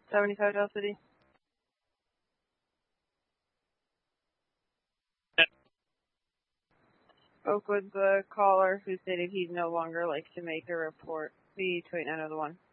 75 Del City. Oakwood's a caller who stated he'd no longer like to make a report. The 28901.